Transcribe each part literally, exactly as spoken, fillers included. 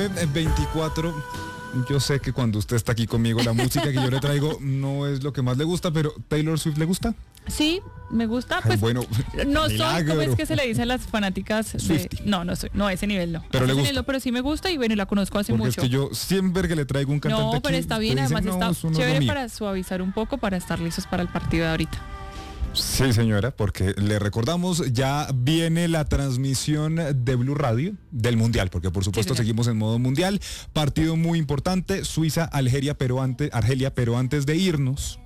nueve veinticuatro. Yo sé que cuando usted está aquí conmigo, la música que yo le traigo no es lo que más le gusta, pero ¿Taylor Swift le gusta? Sí, me gusta. Ay, Pues, bueno, no soy, milagro. ¿cómo es que se le dice a las fanáticas? De, Swiftie. no, no soy, no, a ese nivel no. Pero a le ese gusta. nivel no, pero sí me gusta y bueno, la conozco hace Porque mucho. es que yo siempre que le traigo un cantante no, aquí, pero está bien, usted dice, además no, está eso no es lo chévere mío. para suavizar un poco, para estar listos para el partido de ahorita. Sí, señora, porque le recordamos, ya viene la transmisión de Blue Radio del Mundial, porque por supuesto Sí, señor. seguimos en modo Mundial. Partido muy importante, Suiza, Argelia, pero antes, Argelia, pero antes de irnos,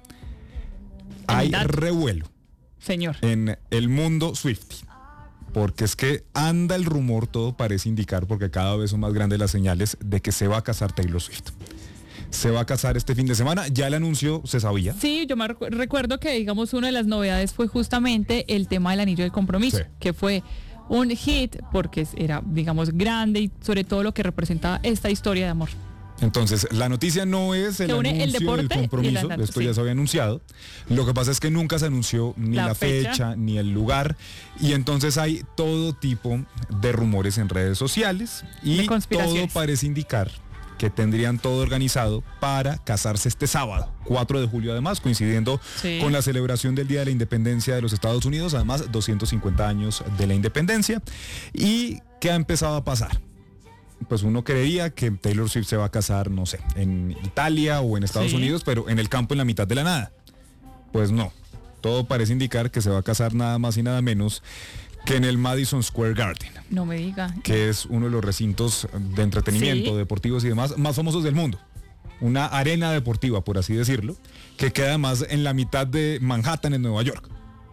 hay dato. revuelo Señor. en el mundo Swiftie. Porque es que anda el rumor, todo parece indicar, porque cada vez son más grandes las señales de que se va a casar Taylor Swift. Se va a casar este fin de semana, ya el anuncio se sabía. Sí, yo me recu- recuerdo que, digamos, una de las novedades fue justamente el tema del anillo de compromiso, Sí. que fue un hit porque era, digamos, grande y sobre todo lo que representaba esta historia de amor. Entonces, la noticia no es el Que une el anuncio deporte del y el compromiso, andante, esto sí. ya se había anunciado. Lo que pasa es que nunca se anunció ni la, La fecha. fecha. ni el lugar, y entonces hay todo tipo de rumores en redes sociales De y todo conspiraciones. parece indicar que tendrían todo organizado para casarse este sábado, cuatro de julio, además, coincidiendo Sí. con la celebración del Día de la Independencia de los Estados Unidos, además doscientos cincuenta años de la independencia. ¿Y qué ha empezado a pasar? Pues uno creería que Taylor Swift se va a casar, no sé, en Italia o en Estados Sí. Unidos, pero en el campo, en la mitad de la nada. Pues no, todo parece indicar que se va a casar nada más y nada menos que en el Madison Square Garden, No me diga. que es uno de los recintos de entretenimiento, Sí. deportivos y demás más famosos del mundo. Una arena deportiva, por así decirlo, que queda además en la mitad de Manhattan, en Nueva York.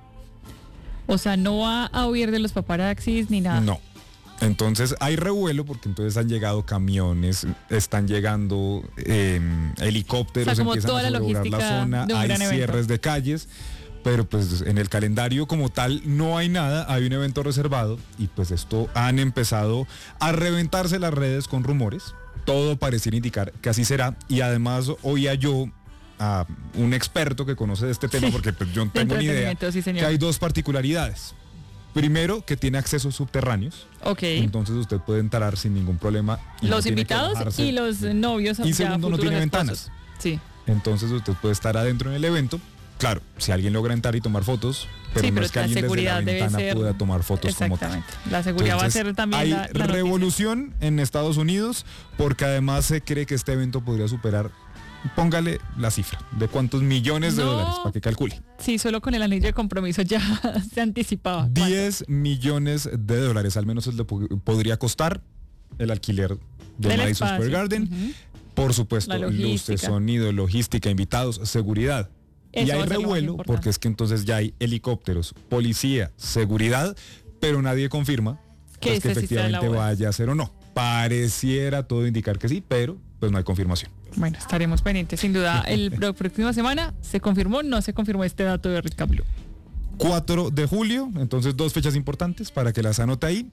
O sea, no va a huir de los paparazzis ni nada. No. Entonces hay revuelo porque entonces han llegado camiones, están llegando eh, helicópteros, O sea, como empiezan toda a la sobrevolar la logística zona, de un hay gran evento. cierres de calles, pero pues en el calendario como tal no hay nada, hay un evento reservado y pues esto han empezado a reventarse las redes con rumores, todo pareciera indicar que así será, y además oía yo a un experto que conoce de este tema, Sí. porque pues, yo no De tengo ni idea, entretenimiento, sí, señor. que hay dos particularidades. Primero, que tiene accesos subterráneos. Ok. Entonces usted puede entrar sin ningún problema. y no Los tiene que invitados bajarse. y los novios. Y ya segundo, no futuros tiene esposos. ventanas. Sí. Entonces usted puede estar adentro en el evento. Claro, si alguien logra entrar y tomar fotos, pero Sí, no pero es que la alguien desde la seguridad debe ventana ser- pueda tomar fotos como tal. Exactamente. La seguridad Entonces, va a ser también hay la, la noticia. revolución en Estados Unidos porque además se cree que este evento podría superar, póngale la cifra, de cuántos millones de No. dólares, para que calcule. Sí, solo con el anillo de compromiso ya se anticipaba. diez millones de dólares, al menos es lo que podría costar el alquiler de Del Madison Square espacio. Garden. Ujú. Por supuesto, La logística. luces, sonido, logística, invitados, seguridad. Eso y va hay a ser lo más revuelo importante. porque es que entonces ya hay helicópteros, policía, seguridad, pero nadie confirma Que pues, que ese sí sea la efectivamente boda. vaya a ser o no. Pareciera todo indicar que sí, pero pues no hay confirmación. Bueno, estaremos pendientes. Sin duda, el la próxima semana se confirmó, no se confirmó este dato de Rica Blue. cuatro de julio, entonces dos fechas importantes para que las anote ahí.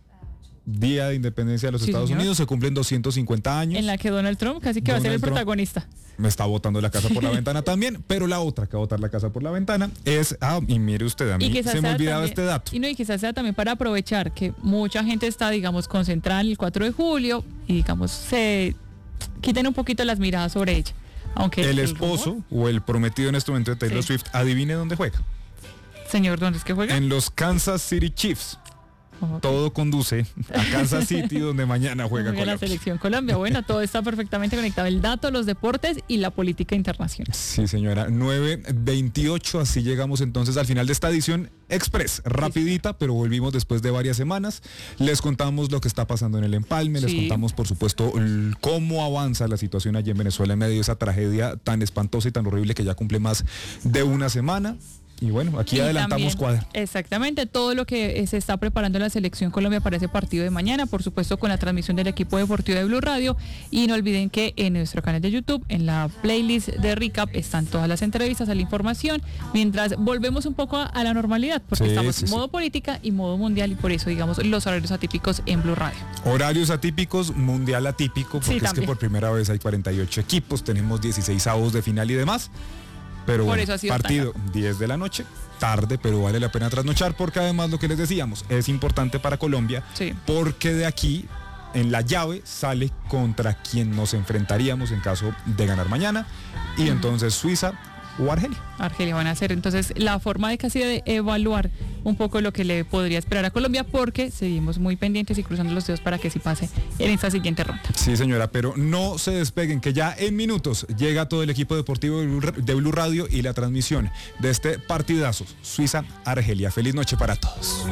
Día de Independencia de los Sí, Estados señor. Unidos, se cumplen doscientos cincuenta años. En la que Donald Trump casi que va a ser el Donald Trump. protagonista. Me está botando la casa por la ventana también, pero la otra que va a botar la casa por la ventana es, ah, y mire usted, a mí quizás se me sea olvidaba también- este dato. Y no, y quizás sea también para aprovechar que mucha gente está, digamos, concentrada en el cuatro de julio y, digamos, se quiten un poquito las miradas sobre ella. Aunque El esposo rumor- o el prometido en este momento de Taylor Sí. Swift, adivine dónde juega. Señor, ¿dónde es que juega? En los Kansas City Chiefs. Ojo, Todo conduce a Kansas City, donde mañana juega juega la Colombia. selección Colombia. Bueno, todo está perfectamente conectado. El dato, los deportes y la política internacional. Sí, señora, nueve veintiocho, así llegamos entonces al final de esta edición express, rapidita, pero volvimos después de varias semanas. Les contamos lo que está pasando en el empalme, les Sí. contamos por supuesto el- cómo avanza la situación allí en Venezuela en medio de esa tragedia tan espantosa y tan horrible que ya cumple más de una semana. Y bueno, aquí Y adelantamos también, cuadro. Exactamente, todo lo que eh, se está preparando la selección Colombia para ese partido de mañana, por supuesto con la transmisión del equipo deportivo de Blue Radio. Y no olviden que en nuestro canal de YouTube, en la playlist de Recap, están todas las entrevistas, la información, mientras volvemos un poco a, a la normalidad, porque Sí, estamos sí, en sí. modo política y modo mundial, y por eso, digamos, los horarios atípicos en Blue Radio. Horarios atípicos, mundial atípico, porque Sí, es que también. por primera vez hay cuarenta y ocho equipos, tenemos dieciséis avos de final y demás. Pero Por bueno, eso ha sido partido diez de la noche, tarde, pero vale la pena trasnochar porque además lo que les decíamos es importante para Colombia Sí. porque de aquí en la llave sale contra quien nos enfrentaríamos en caso de ganar mañana. Y entonces Suiza o Argelia. Argelia van a ser entonces la forma de casi de evaluar un poco lo que le podría esperar a Colombia, porque seguimos muy pendientes y cruzando los dedos para que sí pase en esta siguiente ronda. Sí, señora, pero no se despeguen, que ya en minutos llega todo el equipo deportivo de Blue, de Blue Radio y la transmisión de este partidazo Suiza-Argelia. Feliz noche para todos.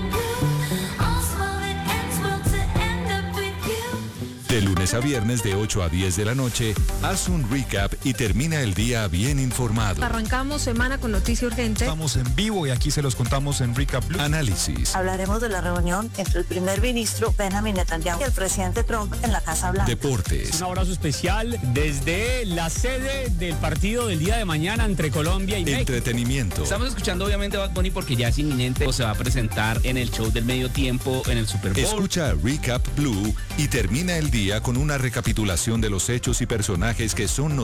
De lunes a viernes de ocho a diez de la noche, haz un recap y termina el día bien informado. Arrancamos semana con noticia urgente. Estamos en vivo y aquí se los contamos en Recap Blue. Análisis. Hablaremos de la reunión entre el primer ministro Benjamin Netanyahu y el presidente Trump en la Casa Blanca. Deportes. Un abrazo especial desde la sede del partido del día de mañana entre Colombia y México. Entretenimiento. Estamos escuchando obviamente a Bad Bunny porque ya es inminente, o se va a presentar en el show del medio tiempo en el Super Bowl. Escucha Recap Blue y termina el día con una recapitulación de los hechos y personajes que son